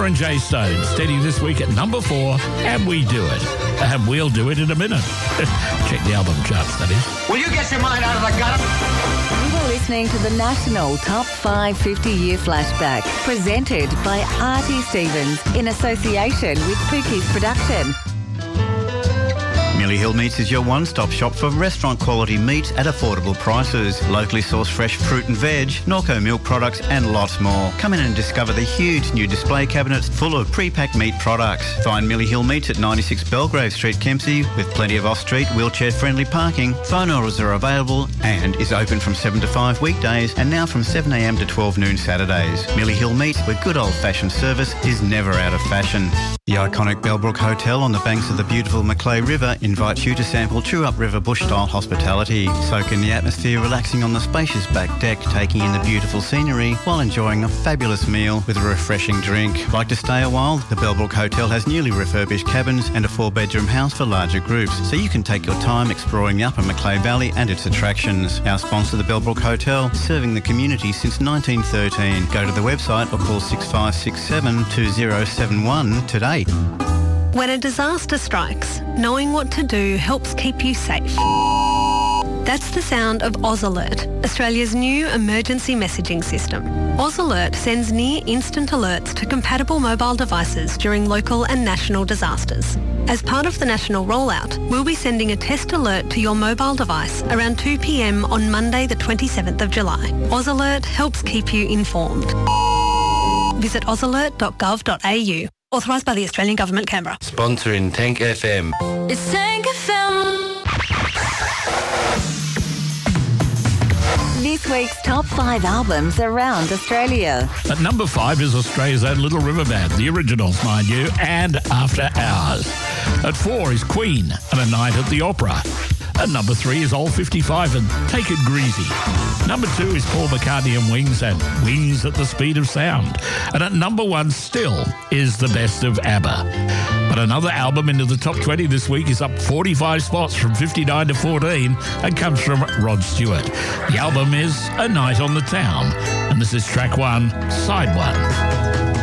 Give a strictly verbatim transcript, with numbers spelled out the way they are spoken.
Lauren J. Stone, steady this week at number four, and we do it. And we'll do it in a minute. Check the album charts, that is. Will you get your mind out of the gutter? You are listening to the National Top five fifty-year Flashback, presented by Artie Stevens in association with Pookie's Production. Millie Hill Meats is your one-stop shop for restaurant-quality meat at affordable prices. Locally sourced fresh fruit and veg, Norco milk products and lots more. Come in and discover the huge new display cabinets full of pre-packed meat products. Find Millie Hill Meats at ninety-six Belgrave Street, Kempsey, with plenty of off-street, wheelchair-friendly parking. Phone orders are available and is open from seven to five weekdays and now from seven a m to twelve noon Saturdays. Millie Hill Meats, where good old-fashioned service is never out of fashion. The iconic Bellbrook Hotel on the banks of the beautiful Macleay River invites you to sample true upriver bush-style hospitality. Soak in the atmosphere, relaxing on the spacious back deck, taking in the beautiful scenery while enjoying a fabulous meal with a refreshing drink. Like to stay a while? The Bellbrook Hotel has newly refurbished cabins and a four-bedroom house for larger groups, so you can take your time exploring the upper Macleay Valley and its attractions. Our sponsor, the Bellbrook Hotel, serving the community since nineteen thirteen. Go to the website or call six five six seven, two zero seven one today. When a disaster strikes, knowing what to do helps keep you safe. That's the sound of Oz Alert, Australia's new emergency messaging system. Oz Alert sends near-instant alerts to compatible mobile devices during local and national disasters. As part of the national rollout, we'll be sending a test alert to your mobile device around two p m on Monday the twenty-seventh of July. Oz Alert helps keep you informed. Visit oz alert dot gov dot a u. Authorised by the Australian Government, Canberra. Sponsoring Tank F M. It's Tank F M. This week's top five albums around Australia. At number five is Australia's own Little River Band, the originals, mind you, and After Hours. At four is Queen and A Night at the Opera. At number three is Old fifty-five and Take It Greasy. Number two is Paul McCartney and Wings and Wings at the Speed of Sound. And at number one still is the best of ABBA. But another album into the top twenty this week is up forty-five spots from fifty-nine to fourteen and comes from Rod Stewart. The album is A Night on the Town. And this is track one, side one.